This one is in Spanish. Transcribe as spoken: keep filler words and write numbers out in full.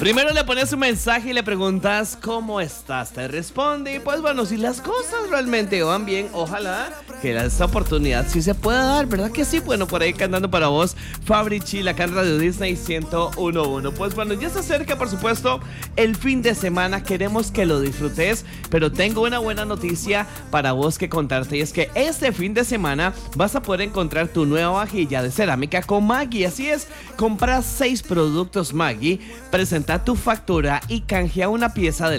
Primero le pones un mensaje y le preguntas ¿cómo estás? Te responde y pues bueno, si las cosas realmente van bien, ojalá que esta oportunidad sí se pueda dar, ¿verdad que sí? Bueno, por ahí cantando para vos, Fabri Chila, acá en Radio Disney ciento uno punto uno. Pues bueno, ya se acerca por supuesto el fin de semana, queremos que lo disfrutes, pero tengo una buena noticia para vos que contarte y es que este fin de semana vas a poder encontrar tu nueva vajilla de cerámica con Maggi. Así es, compras seis productos Maggi, presenta tu factura y canjea una pieza de